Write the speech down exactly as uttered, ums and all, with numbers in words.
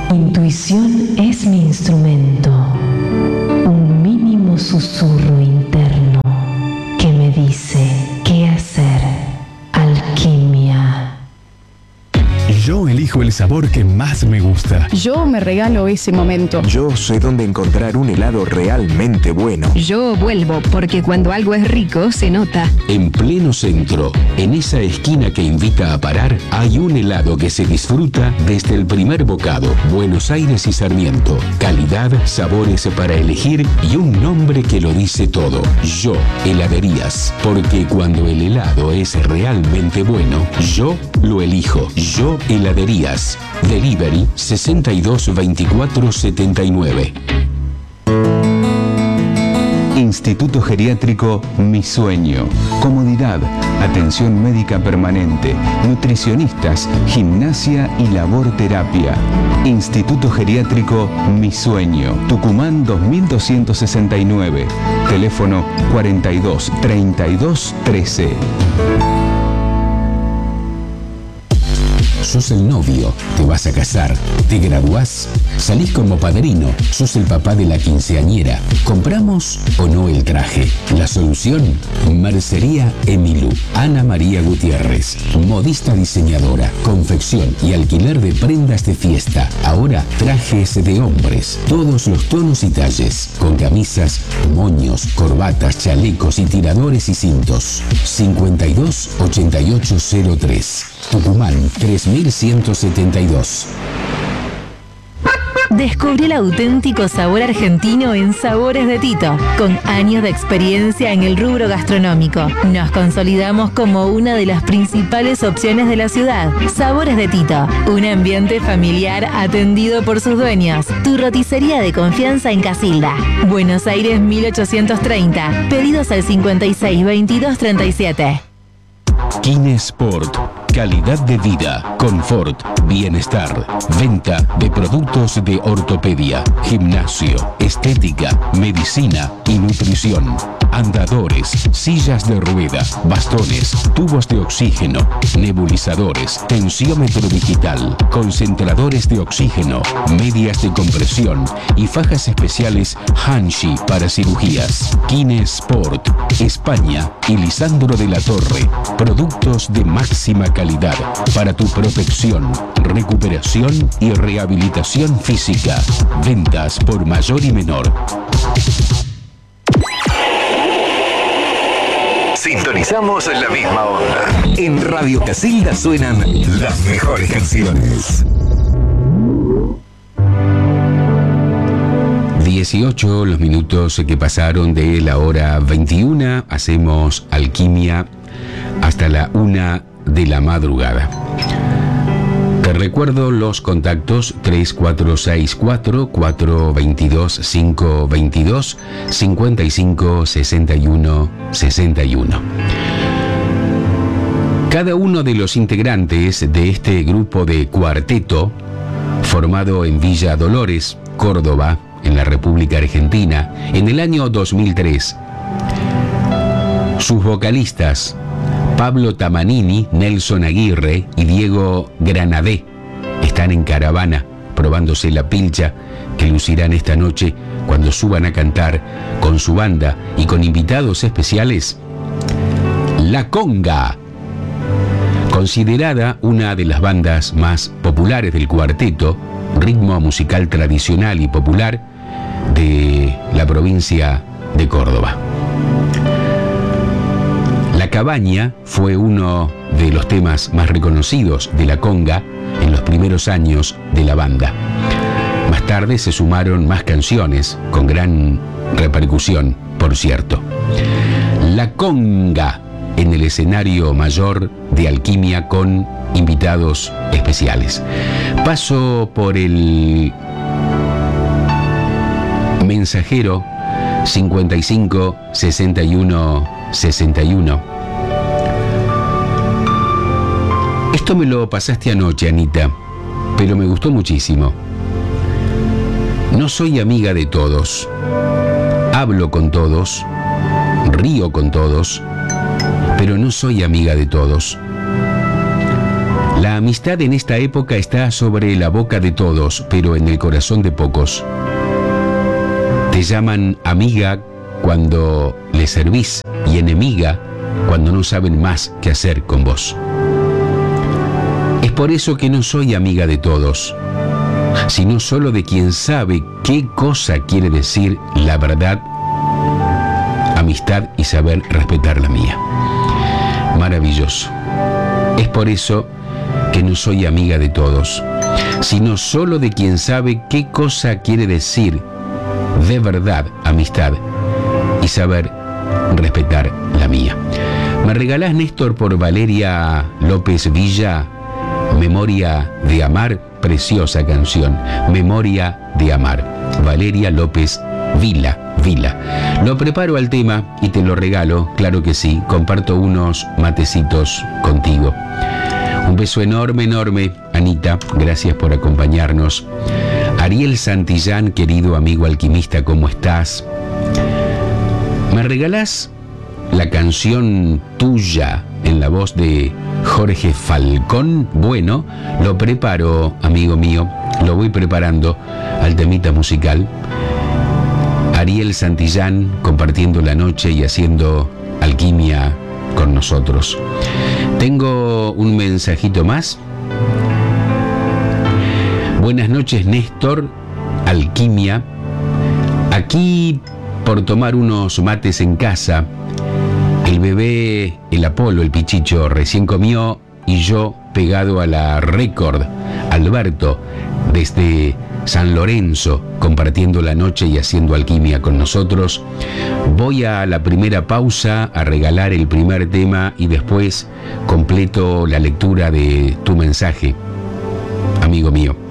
Intuición es mi instrumento, un mínimo susurro interno que me dice qué hacer. Alquimia. Yo elijo el sabor que más me gusta. Yo me regalo ese momento. Yo sé dónde encontrar un helado realmente bueno. Yo vuelvo, porque cuando algo es rico, se nota. En pleno centro, en esa esquina que invita a parar, hay un helado que se disfruta desde el primer bocado. Buenos Aires y Sarmiento. Calidad, sabores para elegir y un nombre que lo dice todo. Yo, Heladerías. Porque cuando el helado es realmente bueno, yo lo elijo. Yo, Heladerías. Delivery sesenta y dos veinticuatro setenta y nueve. Instituto Geriátrico Mi Sueño. Comodidad, atención médica permanente, nutricionistas, gimnasia y labor terapia. Instituto Geriátrico Mi Sueño. Tucumán dos mil doscientos sesenta y nueve. Teléfono cuarenta y dos treinta y dos trece. Sos el novio, te vas a casar, te graduás, salís como padrino, sos el papá de la quinceañera. ¿Compramos o no el traje? La solución, Mercería Emilú. Ana María Gutiérrez, modista diseñadora, confección y alquiler de prendas de fiesta. Ahora trajes de hombres, todos los tonos y talles, con camisas, moños, corbatas, chalecos y tiradores y cintos. cincuenta y dos ochenta y ocho cero tres. Tucumán tres mil ciento setenta y dos. Descubrí el auténtico sabor argentino en Sabores de Tito. Con años de experiencia en el rubro gastronómico, nos consolidamos como una de las principales opciones de la ciudad. Sabores de Tito, un ambiente familiar atendido por sus dueños. Tu roticería de confianza en Casilda, Buenos Aires mil ochocientos treinta. Pedidos al cincuenta y seis veintidós treinta y siete. Kinesport. Calidad de vida, confort, bienestar, venta de productos de ortopedia, gimnasio, estética, medicina y nutrición. Andadores, sillas de rueda, bastones, tubos de oxígeno, nebulizadores, tensiómetro digital, concentradores de oxígeno, medias de compresión y fajas especiales Hanshi para cirugías. Kinesport, España y Lisandro de la Torre. Productos de máxima calidad para tu protección, recuperación y rehabilitación física. Ventas por mayor y menor. Sintonizamos la misma onda. En Radio Casilda suenan las mejores canciones. dieciocho los minutos que pasaron de la hora veintiuna. Hacemos alquimia hasta la una de la madrugada. Te recuerdo los contactos: tres cuatro seis cuatro, cuatro dos dos, cinco dos dos, cincuenta y cinco sesenta y uno sesenta y uno. Cada uno de los integrantes de este grupo de cuarteto, formado en Villa Dolores, Córdoba, en la República Argentina, en el año dos mil tres, sus vocalistas Pablo Tamanini, Nelson Aguirre y Diego Granadé están en caravana probándose la pilcha que lucirán esta noche cuando suban a cantar con su banda y con invitados especiales La Conga, considerada una de las bandas más populares del cuarteto, ritmo musical tradicional y popular de la provincia de Córdoba. La Cabaña fue uno de los temas más reconocidos de La Conga en los primeros años de la banda. Más tarde se sumaron más canciones con gran repercusión, por cierto. La Conga en el escenario mayor de Alquimia con invitados especiales. Paso por el mensajero cincuenta y cinco sesenta y uno sesenta y uno. Esto me lo pasaste anoche, Anita, pero me gustó muchísimo. No soy amiga de todos. Hablo con todos, río con todos, pero no soy amiga de todos. La amistad en esta época está sobre la boca de todos, pero en el corazón de pocos. Te llaman amiga cuando le servís y enemiga cuando no saben más qué hacer con vos. Es por eso que no soy amiga de todos, sino solo de quien sabe qué cosa quiere decir la verdad, amistad y saber respetar la mía. Maravilloso. Es por eso que no soy amiga de todos, sino solo de quien sabe qué cosa quiere decir de verdad amistad y saber respetar la mía. ¿Me regalás, Néstor, por Valeria López Villa, Memoria de Amar? Preciosa canción, Memoria de Amar. Valeria López Vila, Vila. Lo preparo al tema y te lo regalo, claro que sí. Comparto unos matecitos contigo. Un beso enorme, enorme, Anita. Gracias por acompañarnos. Ariel Santillán, querido amigo alquimista, ¿cómo estás? ¿Me regalás la canción tuya en la voz de Jorge Falcón? Bueno, lo preparo, amigo mío. Lo voy preparando al temita musical. Ariel Santillán compartiendo la noche y haciendo alquimia con nosotros. Tengo un mensajito más. Buenas noches, Néstor, alquimia. Aquí por tomar unos mates en casa. El bebé, el Apolo, el Pichicho, recién comió y yo pegado a la récord. Alberto, desde San Lorenzo, compartiendo la noche y haciendo alquimia con nosotros. Voy a la primera pausa a regalar el primer tema y después completo la lectura de tu mensaje, amigo mío.